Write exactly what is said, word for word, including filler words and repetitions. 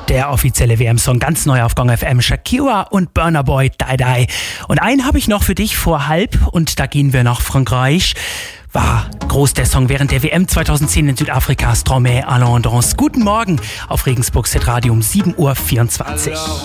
Der offizielle W M-Song, ganz neu auf Gong F M, Shakira und Burna Boy, Die Die. Und einen habe ich noch für dich vor halb und da gehen wir nach Frankreich. War groß der Song während der W M zweitausendzehn in Südafrika, Stromae, Allons Danse. Guten Morgen auf Regensburg Hitradio um sieben Uhr vierundzwanzig.